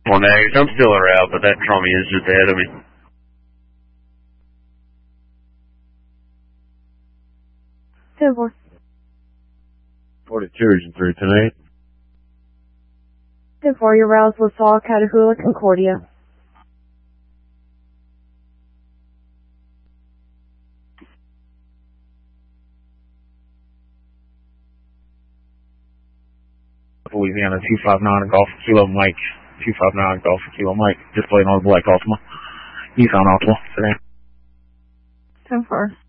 Well, Nags, I'm still a route, but that Trummy is just ahead of me. 10-4. 42 region 3 tonight. 10-4, your routes LaSalle, Catahoula, Concordia. Louisiana 259 Golf Kilo Mike. 259 Golf Kilo Mike. Displaying on Black Ultima. Nissan Altima. Today. 10-4.